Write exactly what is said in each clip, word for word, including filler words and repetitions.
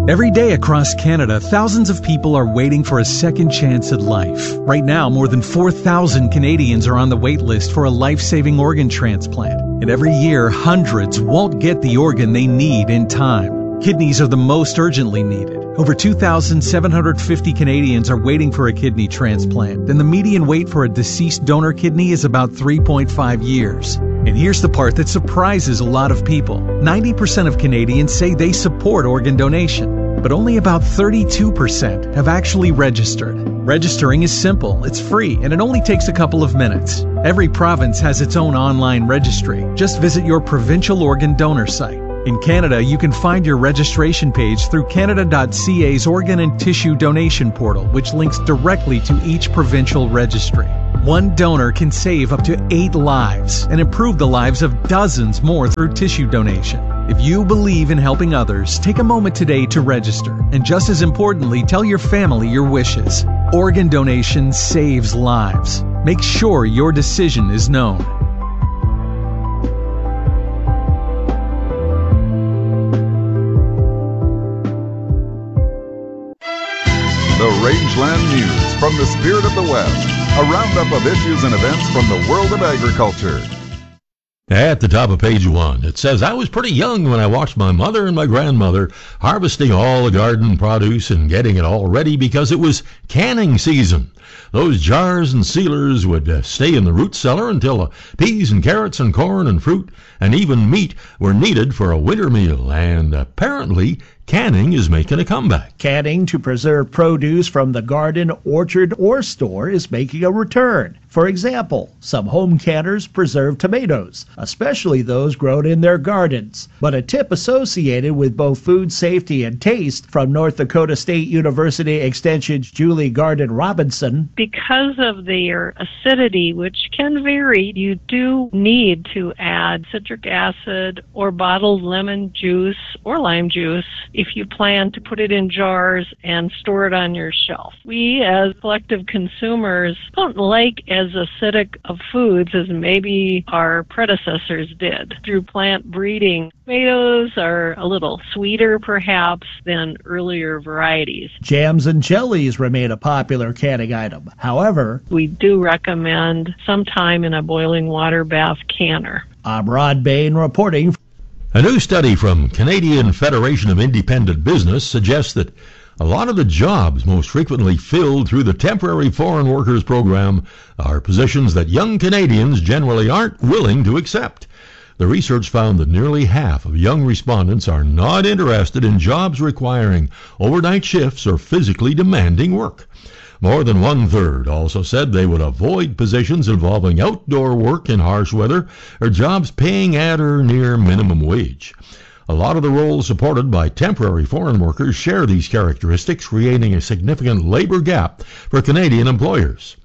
Every day across Canada, thousands of people are waiting for a second chance at life. Right now, more than four thousand Canadians are on the wait list for a life-saving organ transplant. And every year, hundreds won't get the organ they need in time. Kidneys are the most urgently needed. Over two thousand seven hundred fifty Canadians are waiting for a kidney transplant, and the median wait for a deceased donor kidney is about three point five years. And here's the part that surprises a lot of people. ninety percent of Canadians say they support organ donation, but only about thirty-two percent have actually registered. Registering is simple, it's free, and it only takes a couple of minutes. Every province has its own online registry. Just visit your provincial organ donor site. In Canada, you can find your registration page through Canada dot C A's Organ and Tissue Donation Portal, which links directly to each provincial registry. One donor can save up to eight lives and improve the lives of dozens more through tissue donation. If you believe in helping others, take a moment today to register. And just as importantly, tell your family your wishes. Organ donation saves lives. Make sure your decision is known. The Rangeland News from the Spirit of the West. A roundup of issues and events from the world of agriculture. At the top of page one, it says, I was pretty young when I watched my mother and my grandmother harvesting all the garden produce and getting it all ready because it was canning season. Those jars and sealers would uh, stay in the root cellar until uh, peas and carrots and corn and fruit and even meat were needed for a winter meal. And apparently, canning is making a comeback. Canning to preserve produce from the garden, orchard, or store is making a return. For example, some home canners preserve tomatoes, especially those grown in their gardens. But a tip associated with both food safety and taste from North Dakota State University Extension's Julie Garden Robinson. Because of their acidity, which can vary, you do need to add citric acid or bottled lemon juice or lime juice if you plan to put it in jars and store it on your shelf. We, as collective consumers, don't like as acidic of foods as maybe our predecessors did. Through plant breeding, tomatoes are a little sweeter, perhaps, than earlier varieties. Jams and jellies remain a popular canning item. However, we do recommend some time in a boiling water bath canner. I'm Rod Bain reporting. A new study from Canadian Federation of Independent Business suggests that a lot of the jobs most frequently filled through the Temporary Foreign Workers Program are positions that young Canadians generally aren't willing to accept. The research found that nearly half of young respondents are not interested in jobs requiring overnight shifts or physically demanding work. More than one-third also said they would avoid positions involving outdoor work in harsh weather or jobs paying at or near minimum wage. A lot of the roles supported by temporary foreign workers share these characteristics, creating a significant labor gap for Canadian employers.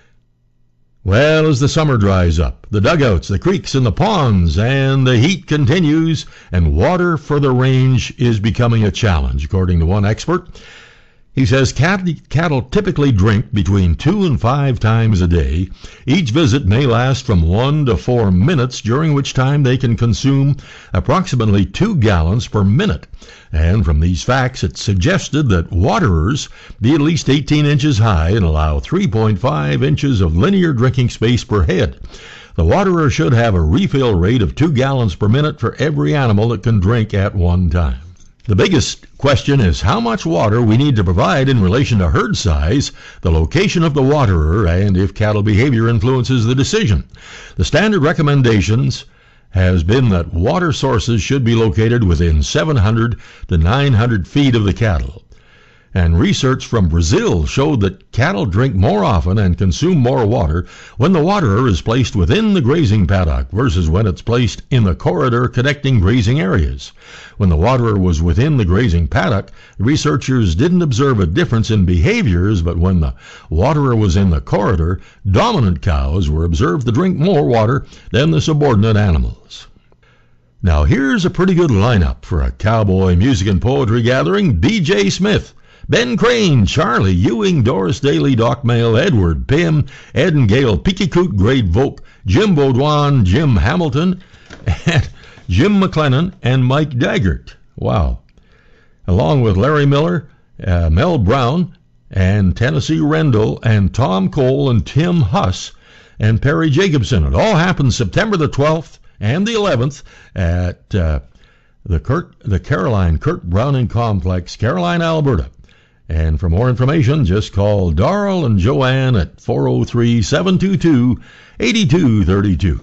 Well, as the summer dries up, the dugouts, the creeks, and the ponds, and the heat continues, and water for the range is becoming a challenge, according to one expert. He says cattle typically drink between two and five times a day. Each visit may last from one to four minutes, during which time they can consume approximately two gallons per minute. And from these facts, it's suggested that waterers be at least eighteen inches high and allow three point five inches of linear drinking space per head. The waterer should have a refill rate of two gallons per minute for every animal that can drink at one time. The biggest question is how much water we need to provide in relation to herd size, the location of the waterer, and if cattle behavior influences the decision. The standard recommendations has been that water sources should be located within seven hundred to nine hundred feet of the cattle. And research from Brazil showed that cattle drink more often and consume more water when the waterer is placed within the grazing paddock versus when it's placed in the corridor connecting grazing areas. When the waterer was within the grazing paddock, researchers didn't observe a difference in behaviors, but when the waterer was in the corridor, dominant cows were observed to drink more water than the subordinate animals. Now here's a pretty good lineup for a cowboy music and poetry gathering. B J Smith, Ben Crane, Charlie Ewing, Doris Daly, Doc Mail, Edward Pym, Ed and Gail Pikicoot, Great Volk, Jim Baudouin, Jim Hamilton, and Jim McLennan, and Mike Daggart. Wow. along with Larry Miller, uh, Mel Brown, and Tennessee Rendell, and Tom Cole, and Tim Huss, and Perry Jacobson. It all happens September the twelfth and the eleventh at uh, the Kurt, the Caroline Kurt Browning Complex, Caroline, Alberta. And for more information, just call Darrell and Joanne at four oh three, seven two two, eight two three two.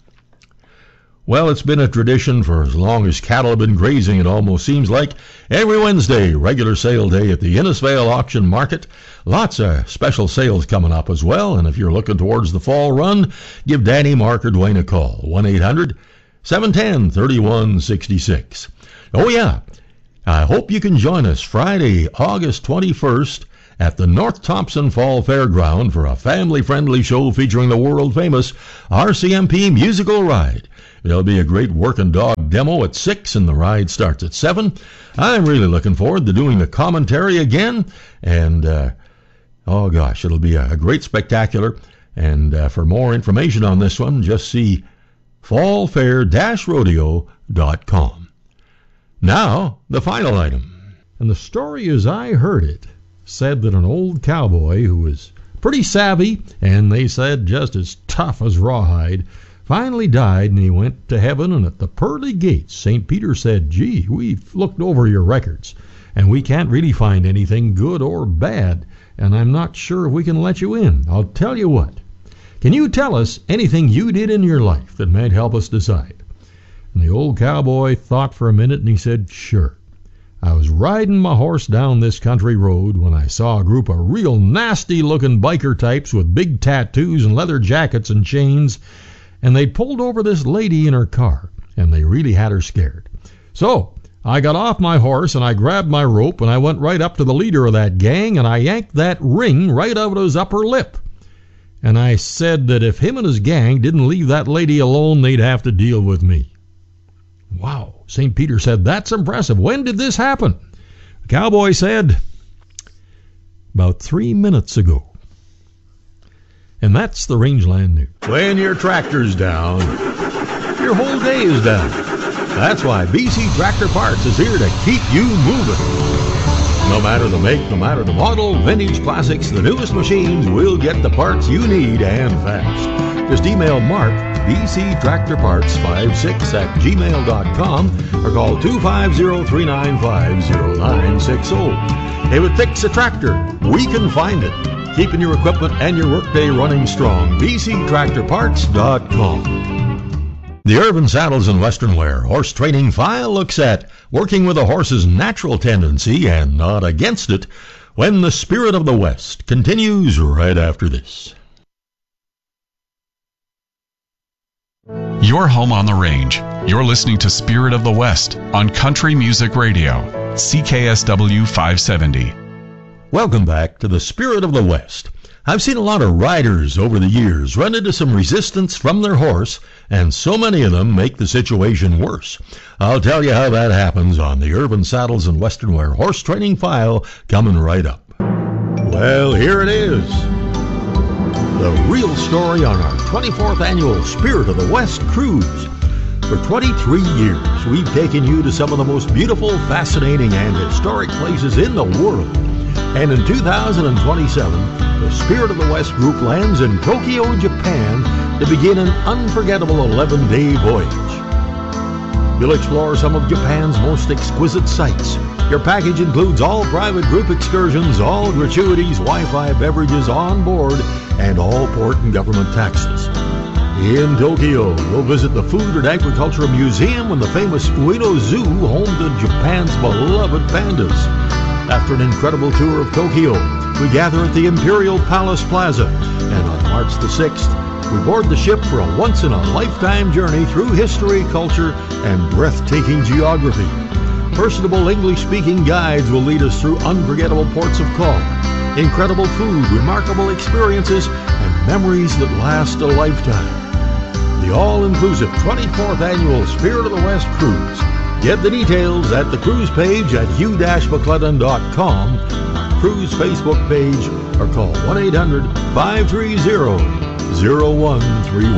Well, it's been a tradition for as long as cattle have been grazing, it almost seems like. Every Wednesday, regular sale day at the Innisfail Auction Market. Lots of special sales coming up as well. And if you're looking towards the fall run, give Danny, Mark, or Dwayne a call. one eight hundred, seven one zero, three one six six. Oh, yeah. I hope you can join us Friday, August twenty-first at the North Thompson Fall Fairground for a family-friendly show featuring the world-famous R C M P Musical Ride. There'll be a great working dog demo at six, and the ride starts at seven. I'm really looking forward to doing the commentary again, and uh, oh gosh, it'll be a, a great spectacular. And uh, for more information on this one, just see fall fair dash rodeo dot com. Now, the final item. And the story as I heard it said that an old cowboy who was pretty savvy, and they said just as tough as rawhide, finally died, and he went to heaven, and at the pearly gates, Saint Peter said, "Gee, we've looked over your records, and we can't really find anything good or bad, and I'm not sure if we can let you in. I'll tell you what. Can you tell us anything you did in your life that might help us decide?" And the old cowboy thought for a minute, and he said, "Sure. I was riding my horse down this country road when I saw a group of real nasty-looking biker types with big tattoos and leather jackets and chains, and they pulled over this lady in her car, and they really had her scared. So I got off my horse, and I grabbed my rope, and I went right up to the leader of that gang, and I yanked that ring right out of his upper lip. And I said that if him and his gang didn't leave that lady alone, they'd have to deal with me." Wow, Saint Peter said, "That's impressive. When did this happen?" The cowboy said, "About three minutes ago." And that's the Rangeland News. When your tractor's down, your whole day is down. That's why B C Tractor Parts is here to keep you moving. No matter the make, no matter the model, vintage, classics, the newest machines, we'll get the parts you need and fast. Just email Mark, B C Tractor Parts five six at gmail dot com, or call two five zero, three nine five, zero nine six zero. If it fixes a tractor, we can find it. Keeping your equipment and your workday running strong. B C Tractor Parts dot com. The Irvin Saddles and Western Wear Horse Training File looks at working with a horse's natural tendency and not against it when the Spirit of the West continues right after this. You're home on the range. You're listening to Spirit of the West on Country Music Radio, C K S W five seventy. Welcome back to the Spirit of the West. I've seen a lot of riders over the years run into some resistance from their horse, and so many of them make the situation worse. I'll tell you how that happens on the Irvin Saddles and Western Wear Horse Training File coming right up. Well, here it is. The real story on our twenty-fourth annual Spirit of the West Cruise. For twenty-three years, we've taken you to some of the most beautiful, fascinating, and historic places in the world. And in two thousand twenty-seven, the Spirit of the West group lands in Tokyo, Japan to begin an unforgettable eleven-day voyage. You'll explore some of Japan's most exquisite sights. Your package includes all private group excursions, all gratuities, Wi-Fi, beverages on board, and all port and government taxes. In Tokyo, we'll visit the Food and Agriculture Museum and the famous Ueno Zoo, home to Japan's beloved pandas. After an incredible tour of Tokyo, we gather at the Imperial Palace Plaza, and on March the sixth, we board the ship for a once-in-a-lifetime journey through history, culture, and breathtaking geography. Personable English-speaking guides will lead us through unforgettable ports of call, incredible food, remarkable experiences, and memories that last a lifetime. The all-inclusive twenty-fourth Annual Spirit of the West Cruise. Get the details at the cruise page at hugh dash mcclellan dot com, our cruise Facebook page, or call one eight hundred, five three zero, zero one three one.